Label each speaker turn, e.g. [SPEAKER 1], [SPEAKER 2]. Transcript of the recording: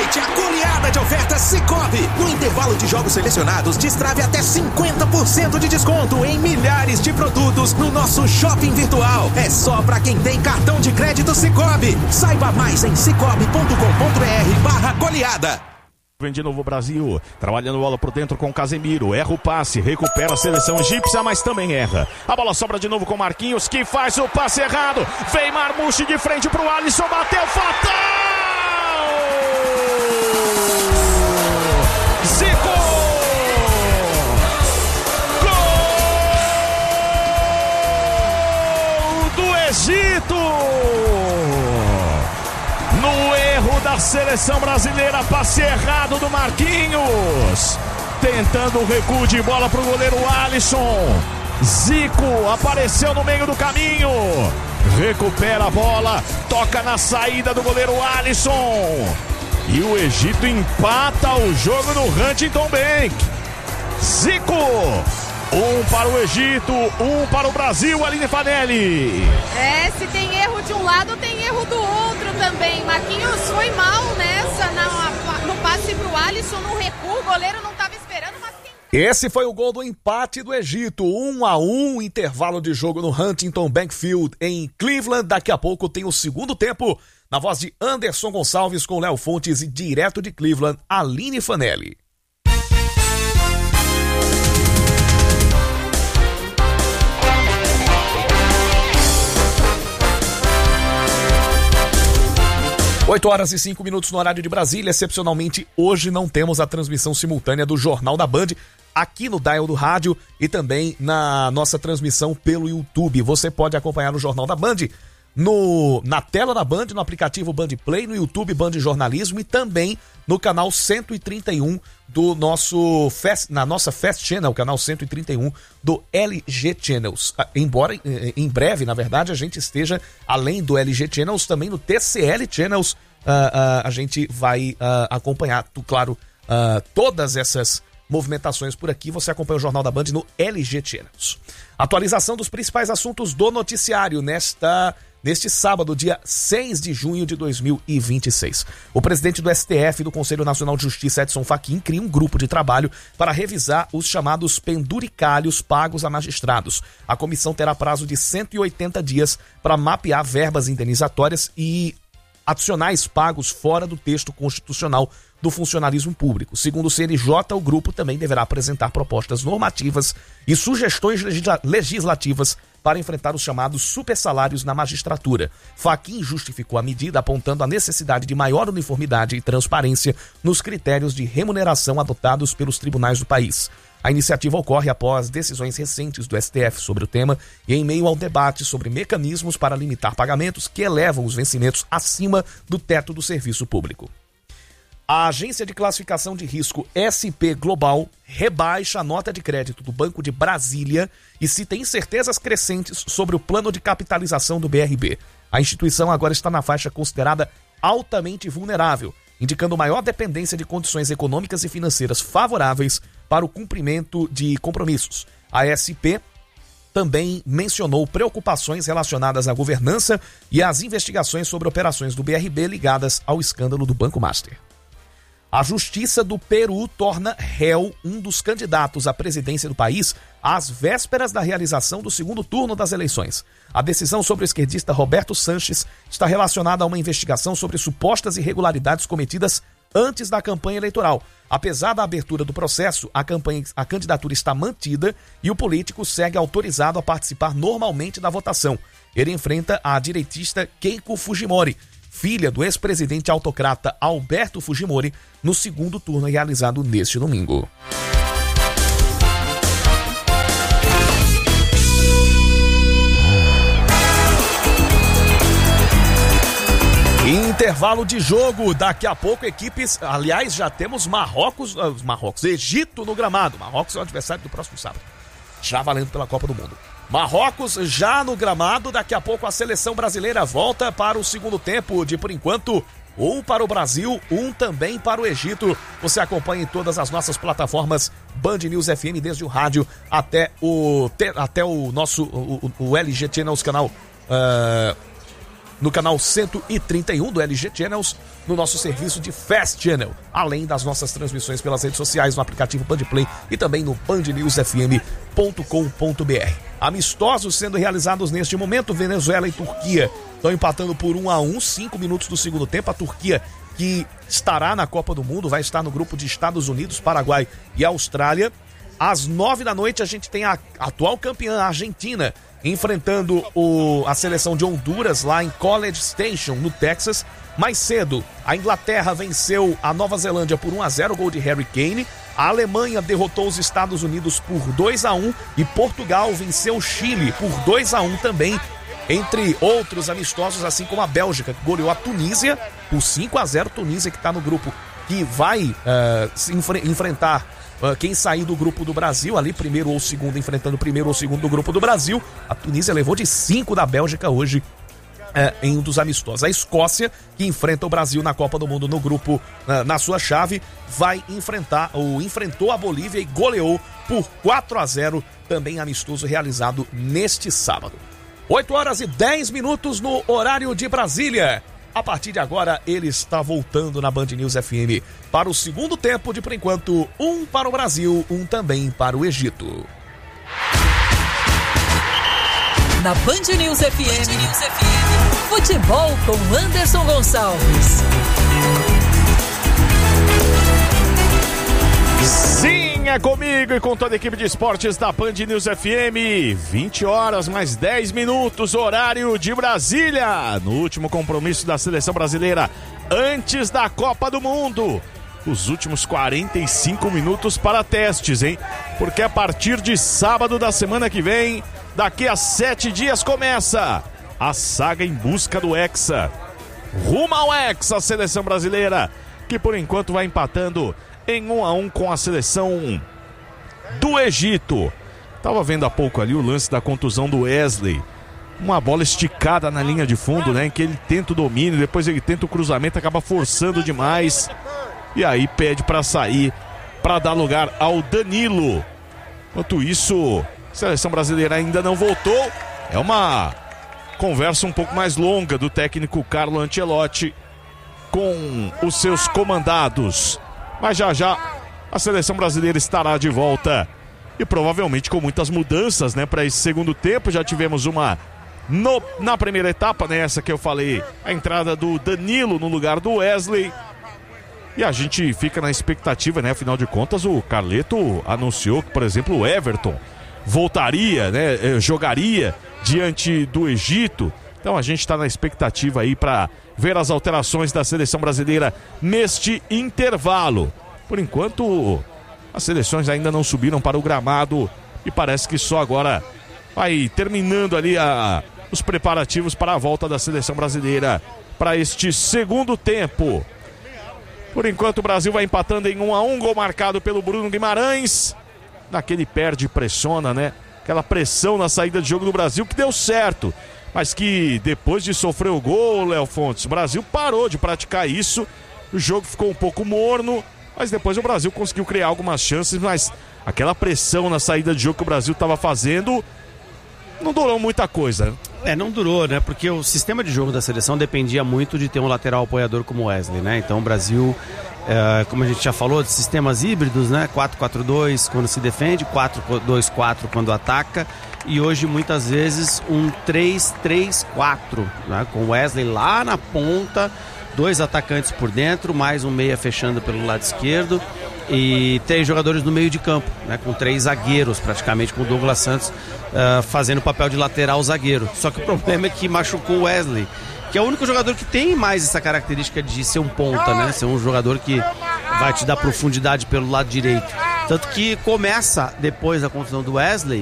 [SPEAKER 1] Aproveite a goleada de ofertas Sicoob. No intervalo de jogos selecionados, destrave até 50% de desconto em milhares de produtos no nosso shopping virtual. É só para quem tem cartão de crédito Sicoob. Saiba mais em cicobi.com.br/goleada.
[SPEAKER 2] Vem de novo o Brasil, trabalhando bola por dentro com o Casemiro, erra o passe, recupera a seleção egípcia, mas também erra. A bola sobra de novo com o Marquinhos, que faz o passe errado, vem Marmouche de frente pro Alisson, bateu fatal! Zico! Gol do Egito! No erro da seleção brasileira, passe errado do Marquinhos, tentando o recuo de bola para o goleiro Alisson. Zico apareceu no meio do caminho, recupera a bola, toca na saída do goleiro Alisson e o Egito empata o jogo no Huntington Bank. Zico, 1 para o Egito, 1 para o Brasil, Aline Fanelli.
[SPEAKER 3] Se tem erro de um lado, tem erro do outro também. Marquinhos foi mal nessa, no passe pro Alisson, no recuo, o goleiro não estava esperando, mas
[SPEAKER 4] Esse foi o gol do empate do Egito, 1-1, intervalo de jogo no Huntington Bank Field em Cleveland. Daqui a pouco tem o segundo tempo, na voz de Anderson Gonçalves com Léo Fontes e direto de Cleveland, Aline Fanelli. Oito horas e 5 minutos no horário de Brasília. Excepcionalmente, hoje não temos a transmissão simultânea do Jornal da Band aqui no dial do rádio e também na nossa transmissão pelo YouTube. Você pode acompanhar o Jornal da Band na tela da Band, no aplicativo Band Play, no YouTube Band Jornalismo e também no canal 131 do nosso na nossa Fast Channel, canal 131 do LG Channels. Embora em breve, na verdade, a gente esteja além do LG Channels, também no TCL Channels, a gente vai acompanhar, claro, todas essas movimentações por aqui. Você acompanha o Jornal da Band no LG Channels. Atualização dos principais assuntos do noticiário neste sábado, dia 6 de junho de 2026. O presidente do STF, do Conselho Nacional de Justiça, Edson Fachin, cria um grupo de trabalho para revisar os chamados penduricalhos pagos a magistrados. A comissão terá prazo de 180 dias para mapear verbas indenizatórias e adicionais pagos fora do texto constitucional do funcionalismo público. Segundo o CNJ, o grupo também deverá apresentar propostas normativas e sugestões legislativas para enfrentar os chamados supersalários na magistratura. Fachin justificou a medida apontando a necessidade de maior uniformidade e transparência nos critérios de remuneração adotados pelos tribunais do país. A iniciativa ocorre após decisões recentes do STF sobre o tema e em meio ao debate sobre mecanismos para limitar pagamentos que elevam os vencimentos acima do teto do serviço público. A agência de classificação de risco SP Global rebaixa a nota de crédito do Banco de Brasília e cita incertezas crescentes sobre o plano de capitalização do BRB. A instituição agora está na faixa considerada altamente vulnerável, indicando maior dependência de condições econômicas e financeiras favoráveis para o cumprimento de compromissos. A SP também mencionou preocupações relacionadas à governança e às investigações sobre operações do BRB ligadas ao escândalo do Banco Master. A Justiça do Peru torna réu um dos candidatos à presidência do país às vésperas da realização do segundo turno das eleições. A decisão sobre o esquerdista Roberto Sanches está relacionada a uma investigação sobre supostas irregularidades cometidas antes da campanha eleitoral. Apesar da abertura do processo, a candidatura está mantida e o político segue autorizado a participar normalmente da votação. Ele enfrenta a direitista Keiko Fujimori, filha do ex-presidente autocrata Alberto Fujimori, no segundo turno realizado neste domingo. Intervalo de jogo, daqui a pouco equipes, aliás, já temos Egito no gramado. Marrocos é o adversário do próximo sábado, já valendo pela Copa do Mundo. Marrocos já no gramado, daqui a pouco a seleção brasileira volta para o segundo tempo de, por enquanto, um para o Brasil, um também para o Egito. Você acompanha em todas as nossas plataformas Band News FM, desde o rádio até o nosso LG Channels, canal no canal 131 do LG Channels, no nosso serviço de Fast Channel, além das nossas transmissões pelas redes sociais, no aplicativo Bandplay e também no bandnewsfm.com.br. Amistosos sendo realizados neste momento, Venezuela e Turquia estão empatando por 1-1, 5 minutos do segundo tempo. A Turquia, que estará na Copa do Mundo, vai estar no grupo de Estados Unidos, Paraguai e Austrália. Às 9 da noite a gente tem a atual campeã, a Argentina, enfrentando a seleção de Honduras lá em College Station, no Texas. Mais cedo, a Inglaterra venceu a Nova Zelândia por 1-0, gol de Harry Kane. A Alemanha derrotou os Estados Unidos por 2-1 e Portugal venceu o Chile por 2-1 também, entre outros amistosos, assim como a Bélgica, que goleou a Tunísia por 5-0. Tunísia, que está no grupo que vai enfrentar quem sair do grupo do Brasil, ali primeiro ou segundo, enfrentando o primeiro ou segundo do grupo do Brasil. A Tunísia levou de 5 da Bélgica hoje em um dos amistosos. A Escócia, que enfrenta o Brasil na Copa do Mundo no grupo, na sua chave, enfrentou a Bolívia e goleou por 4-0, também amistoso realizado neste sábado. 8h10 no horário de Brasília. A partir de agora, ele está voltando na Band News FM para o segundo tempo de, por enquanto, 1 para o Brasil, 1 também para o Egito.
[SPEAKER 5] Na Band News FM, futebol com Anderson Gonçalves.
[SPEAKER 2] Sim, é comigo e com toda a equipe de esportes da Band News FM. 20h mais 10 minutos, horário de Brasília. No último compromisso da seleção brasileira antes da Copa do Mundo. Os últimos 45 minutos para testes, hein? Porque a partir de sábado da semana que vem, daqui a 7 dias, começa a saga em busca do Hexa. Rumo ao Hexa, a seleção brasileira, que por enquanto vai empatando em 1-1 com a seleção do Egito. Tava vendo há pouco ali o lance da contusão do Wesley. Uma bola esticada na linha de fundo, né? Em que ele tenta o domínio, depois ele tenta o cruzamento, acaba forçando demais. E aí pede para sair, para dar lugar ao Danilo. Enquanto isso, a seleção brasileira ainda não voltou. É uma conversa um pouco mais longa do técnico Carlo Ancelotti com os seus comandados. Mas já já a seleção brasileira estará de volta e provavelmente com muitas mudanças, né, para esse segundo tempo. Já tivemos uma na primeira etapa, né, essa que eu falei, a entrada do Danilo no lugar do Wesley. E a gente fica na expectativa, né, afinal de contas o Carleto anunciou que, por exemplo, o Everton voltaria, né, jogaria diante do Egito. Então a gente está na expectativa aí para ver as alterações da seleção brasileira neste intervalo. Por enquanto, as seleções ainda não subiram para o gramado e parece que só agora vai terminando ali os preparativos para a volta da seleção brasileira para este segundo tempo. Por enquanto o Brasil vai empatando em 1-1, gol marcado pelo Bruno Guimarães. Naquele perde e pressiona, né? Aquela pressão na saída de jogo do Brasil que deu certo. Mas que depois de sofrer o gol, Léo Fontes, o Brasil parou de praticar isso. O jogo ficou um pouco morno, mas depois o Brasil conseguiu criar algumas chances. Mas aquela pressão na saída de jogo que o Brasil estava fazendo não durou muita coisa.
[SPEAKER 6] Não durou, né? Porque o sistema de jogo da seleção dependia muito de ter um lateral apoiador como o Wesley, né? Então o Brasil, como a gente já falou, de sistemas híbridos, né? 4-4-2 quando se defende, 4-2-4 quando ataca. E hoje, muitas vezes, um 3-3-4, né? Com o Wesley lá na ponta, 2 atacantes por dentro, mais um meia fechando pelo lado esquerdo e 3 jogadores no meio de campo, né? Com 3 zagueiros, praticamente, com o Douglas Santos fazendo o papel de lateral zagueiro. Só que o problema é que machucou o Wesley, que é o único jogador que tem mais essa característica de ser um ponta, né? Ser um jogador que vai te dar profundidade pelo lado direito. Tanto que começa, depois da contusão do Wesley,